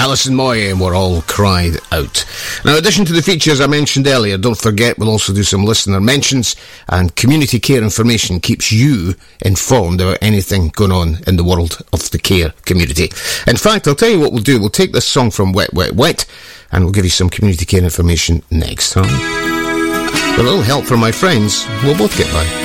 Alison Moy, and we're all cried out. Now, in addition to the features I mentioned earlier, don't forget we'll also do some listener mentions, and community care information keeps you informed about anything going on in the world of the care community. In fact, I'll tell you what we'll do. We'll take this song from Wet Wet Wet, and we'll give you some community care information next. With a little help from my friends, we'll both get by.